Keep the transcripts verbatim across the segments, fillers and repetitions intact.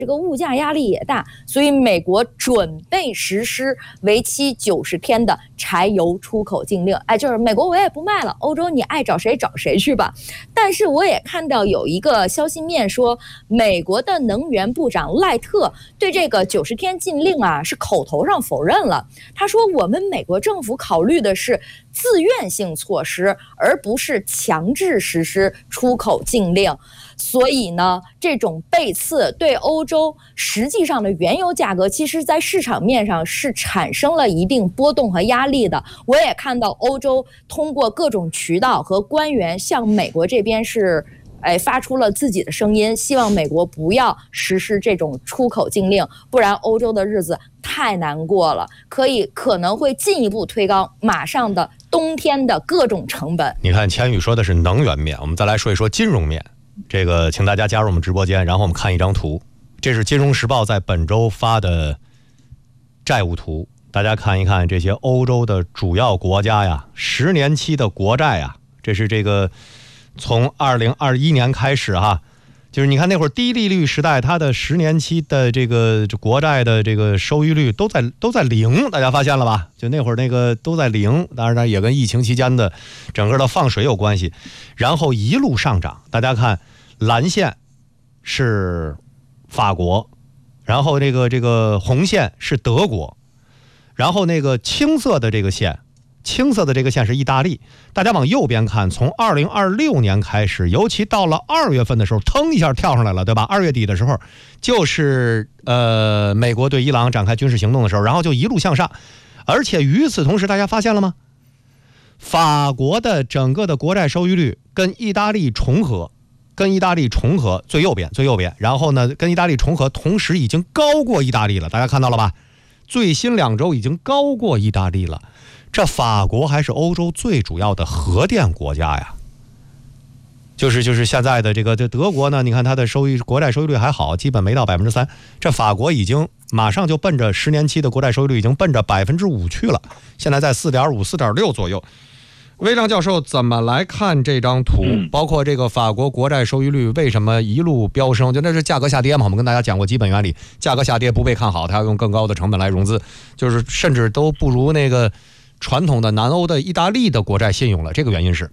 这个物价压力也大，所以美国准备实施为期九十天的柴油出口禁令。哎，就是美国我也不卖了，欧洲你爱找谁找谁去吧。但是我也看到有一个消息面说，美国的能源部长赖特对这个九十天禁令啊是口头上否认了。他说我们美国政府考虑的是自愿性措施，而不是强制实施出口禁令。所以呢，这种背刺对欧洲实际上的原油价格，其实在市场面上是产生了一定波动和压力的。我也看到欧洲通过各种渠道和官员向美国这边是哎，发出了自己的声音，希望美国不要实施这种出口禁令，不然欧洲的日子太难过了，可以可能会进一步推高马上的冬天的各种成本。 你看千羽说的是能源面，我们再来说一说金融面。这个请大家加入我们直播间，然后我们看一张图，这是金融时报在本周发的债务图，大家看一看这些欧洲的主要国家呀，十年期的国债呀，这是这个从二零二一年开始哈，就是你看那会儿低利率时代，它的十年期的这个国债的这个收益率都在都在零，大家发现了吧？就那会儿那个都在零，当然呢也跟疫情期间的整个的放水有关系，然后一路上涨。大家看蓝线是法国，然后这个这个红线是德国，然后那个青色的这个线。青色的这个线是意大利，大家往右边看，从二零二六年开始，尤其到了二月份的时候，腾一下跳上来了，对吧？二月底的时候，就是呃美国对伊朗展开军事行动的时候，然后就一路向上，而且与此同时，大家发现了吗？法国的整个的国债收益率跟意大利重合，跟意大利重合，最右边最右边，然后呢跟意大利重合，同时已经高过意大利了，大家看到了吧？最新两周已经高过意大利了。这法国还是欧洲最主要的核电国家呀，就是就是现在的这个这德国呢，你看它的收益国债收益率还好，基本没到百分之三。这法国已经马上就奔着十年期的国债收益率已经奔着百分之五去了，现在在四点五、四点六左右。魏亮教授怎么来看这张图？包括这个法国国债收益率为什么一路飙升？就那是价格下跌嘛？我们跟大家讲过基本原理，价格下跌不被看好，它要用更高的成本来融资，就是甚至都不如那个传统的南欧的意大利的国债信用了，这个原因是？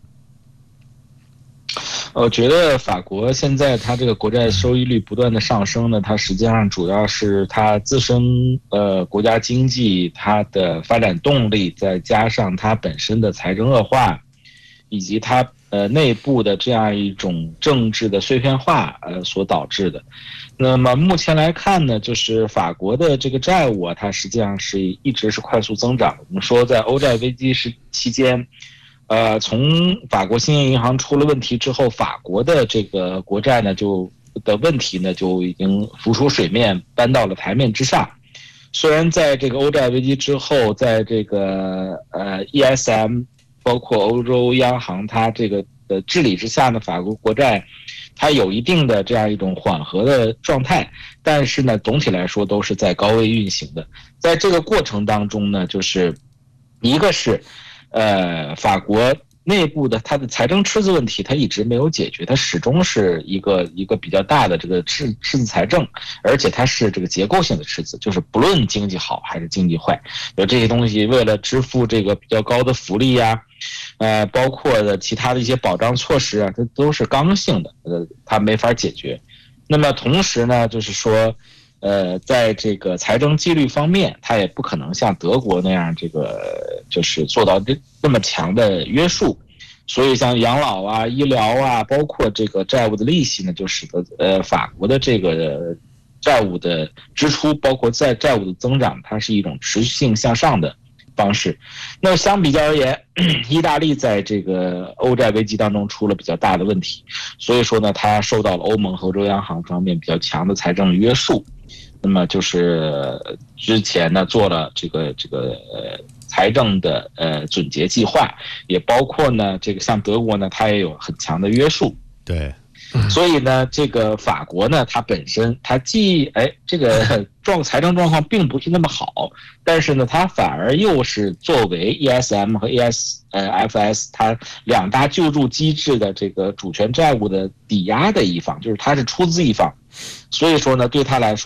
我觉得法国现在它这个国债收益率不断的上升呢，它实际上主要是它自身呃国家经济它的发展动力，再加上它本身的财政恶化，以及它呃内部的这样一种政治的碎片化呃所导致的。那么目前来看呢，就是法国的这个债务啊，它实际上是一直是快速增长。我们说在欧债危机时期间，呃，从法国兴业银行出了问题之后，法国的这个国债呢就的问题呢就已经浮出水面，搬到了台面之上。虽然在这个欧债危机之后，在这个呃 E S M 包括欧洲央行它这个的治理之下呢，法国国债它有一定的这样一种缓和的状态，但是呢，总体来说都是在高位运行的。在这个过程当中呢，就是一个是，呃，法国内部的它的财政赤字问题，它一直没有解决，它始终是一个一个比较大的这个赤赤字财政，而且它是这个结构性的赤字，就是不论经济好还是经济坏，有这些东西为了支付这个比较高的福利呀、啊。呃，包括的其他的一些保障措施啊，它都是刚性的，呃，它没法解决。那么同时呢，就是说，呃，在这个财政纪律方面，它也不可能像德国那样，这个就是做到这这么强的约束。所以像养老啊、医疗啊，包括这个债务的利息呢，就使得呃法国的这个债务的支出，包括在债务的增长，它是一种持续性向上的方式。那相比较而言，意大利在这个欧债危机当中出了比较大的问题，所以说呢，它受到了欧盟和欧洲央行方面比较强的财政约束。那么就是之前呢做了这个这个呃财政的呃总结计划，也包括呢这个像德国呢，它也有很强的约束。 对。 所以呢，这个法国呢，它本身它既哎这个状财政状况并不是那么好，但是呢，它反而又是作为 E S M 和 E S 呃 F S 它两大救助机制的这个主权债务的抵押的一方，就是它是出资一方，所以说呢，对它来说。